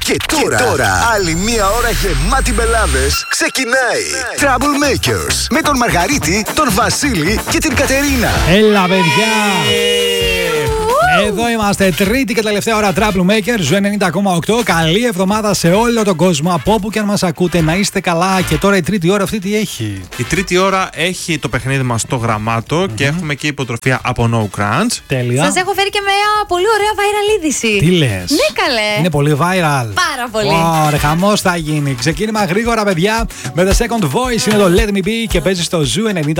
Και τώρα, άλλη μία ώρα γεμάτη μπελάδες ξεκινάει. Troublemakers με τον Μαργαρίτη, τον Βασίλη και την Κατερίνα. Έλα, παιδιά! Εδώ είμαστε, τρίτη και τελευταία ώρα Troublemakers, Ζου 90,8. Καλή εβδομάδα σε όλο τον κόσμο, από όπου και αν μας ακούτε. Να είστε καλά. Και τώρα η τρίτη ώρα αυτή τι έχει? Η τρίτη ώρα έχει το παιχνίδι μας στο Γραμμάτο και έχουμε και υποτροφία από No Crunch. Τέλεια. Σας έχω φέρει και μια πολύ ωραία viral είδηση. Τι λες? Ναι, καλέ. Είναι πολύ viral. Πάρα πολύ. Ωραία, χαμός θα γίνει. Ξεκίνημα γρήγορα, παιδιά. Με The Second Voice είναι το Let Me Be και παίζει στο Ζου 90.